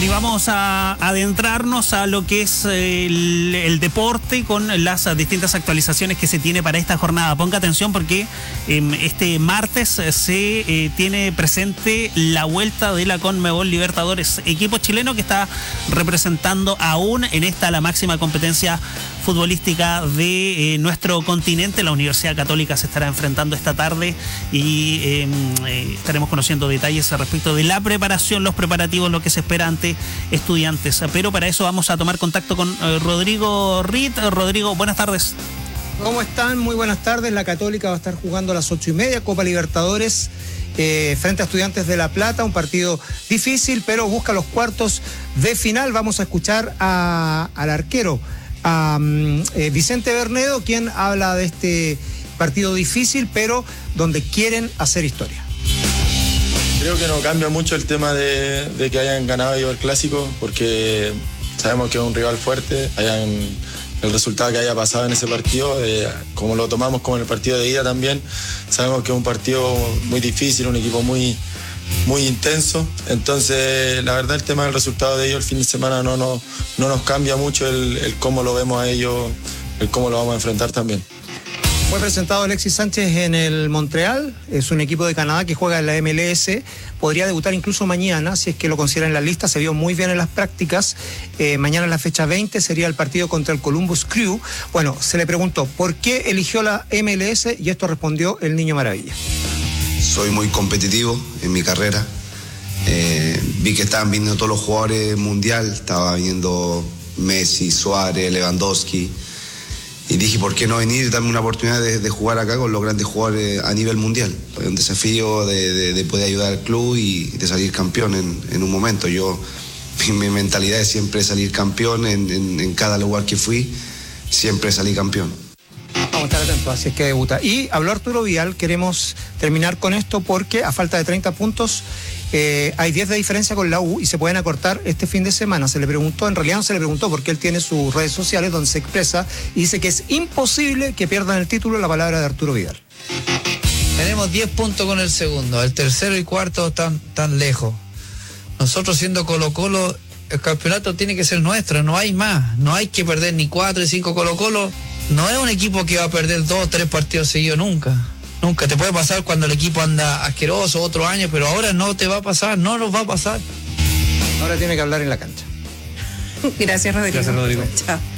Bueno, y vamos a adentrarnos a lo que es el deporte con las distintas actualizaciones que se tiene para esta jornada. Ponga atención porque este martes se tiene presente la vuelta de la Conmebol Libertadores, equipo chileno que está representando aún en esta la máxima competencia futbolística de nuestro continente. La Universidad Católica se estará enfrentando esta tarde y estaremos conociendo detalles respecto de la preparación, los preparativos, lo que se espera ante Estudiantes. Pero para eso vamos a tomar contacto con Rodrigo Ritt. Rodrigo, buenas tardes. ¿Cómo están? Muy buenas tardes. La Católica va a estar jugando a las 8:30, Copa Libertadores, frente a Estudiantes de La Plata, un partido difícil, pero busca los cuartos de final. Vamos a escuchar al arquero, a Vicente Bernedo, quien habla de este partido difícil, pero donde quieren hacer historia. Creo que no cambia mucho el tema de que hayan ganado ellos el clásico, porque sabemos que es un rival fuerte, el resultado que haya pasado en ese partido, como lo tomamos como en el partido de ida también, sabemos que es un partido muy difícil, un equipo muy intenso. Entonces la verdad el tema del resultado de ellos el fin de semana no nos cambia mucho el cómo lo vemos a ellos, el cómo lo vamos a enfrentar también. Fue presentado Alexis Sánchez en el Montreal, es un equipo de Canadá que juega en la MLS, podría debutar incluso mañana, si es que lo consideran en la lista, se vio muy bien en las prácticas. Mañana en la fecha 20 sería el partido contra el Columbus Crew. Bueno, se le preguntó ¿por qué eligió la MLS? Y esto respondió el Niño Maravilla. Soy muy competitivo en mi carrera, vi que estaban viniendo todos los jugadores mundial, estaba viniendo Messi, Suárez, Lewandowski, y dije, ¿por qué no venir y darme una oportunidad de jugar acá con los grandes jugadores a nivel mundial? Fue un desafío de poder ayudar al club y de salir campeón en un momento. Mi mentalidad es siempre salir campeón en cada lugar que fui, siempre salí campeón. Vamos a estar atentos, así es que debuta. Y habló Arturo Vidal, queremos terminar con esto porque a falta de 30 puntos hay 10 de diferencia con la U y se pueden acortar este fin de semana. Se le preguntó, en realidad no se le preguntó porque él tiene sus redes sociales donde se expresa y dice que es imposible que pierdan el título. La palabra de Arturo Vidal. Tenemos 10 puntos con el segundo, el tercero y cuarto tan lejos. Nosotros siendo Colo-Colo, el campeonato tiene que ser nuestro, no hay más, no hay que perder ni 4 y 5 Colo-Colo. No es un equipo que va a perder 2 o 3 partidos seguidos nunca. Nunca. Te puede pasar cuando el equipo anda asqueroso otro año, pero ahora no te va a pasar, no nos va a pasar. Ahora tiene que hablar en la cancha. Gracias, Rodrigo. Gracias, Rodrigo. Chao.